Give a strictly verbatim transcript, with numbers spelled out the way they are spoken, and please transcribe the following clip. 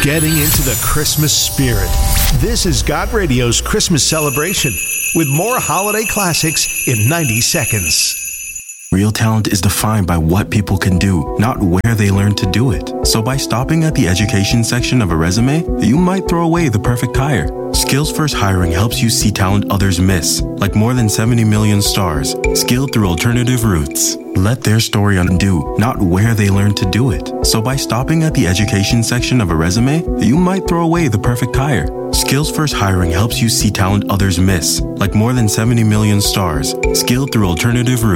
Getting into the Christmas spirit. This is God Radio's Christmas celebration with more holiday classics in ninety seconds. Real talent is defined by what people can do, not where they learn to do it. So by stopping at the education section of a resume, you might throw away the perfect hire. Skills First Hiring helps you see talent others miss, like more than seventy million stars, skilled through alternative routes. Let their story undo, not where they learned to do it. So by stopping at the education section of a resume, you might throw away the perfect hire. Skills First Hiring helps you see talent others miss, like more than seventy million stars, skilled through alternative routes.